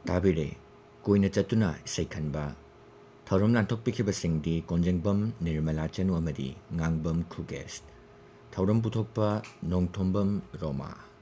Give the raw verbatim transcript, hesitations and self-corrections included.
ตาบิเรกุยนจัตุนาใส่ขันบาทารมนันทกปิคิบสิงดีกอนเจงบัมนิรมลาเจนัวมดีงางบัมครูเกสทารมบุทกปานงทมบัมโรมา